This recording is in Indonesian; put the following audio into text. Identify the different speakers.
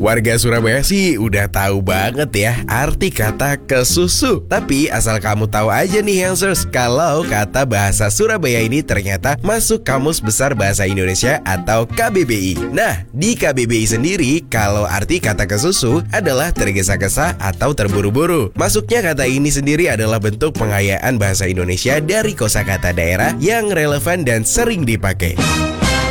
Speaker 1: Warga Surabaya sih udah tahu banget ya arti kata kesusu. Tapi asal kamu tahu aja nih Youngsters, kalau kata bahasa Surabaya ini ternyata masuk Kamus Besar Bahasa Indonesia atau KBBI. Nah, di KBBI sendiri, kalau arti kata kesusu adalah tergesa-gesa atau terburu-buru. Masuknya kata ini sendiri adalah bentuk pengayaan bahasa Indonesia dari kosakata daerah yang relevan dan sering dipakai.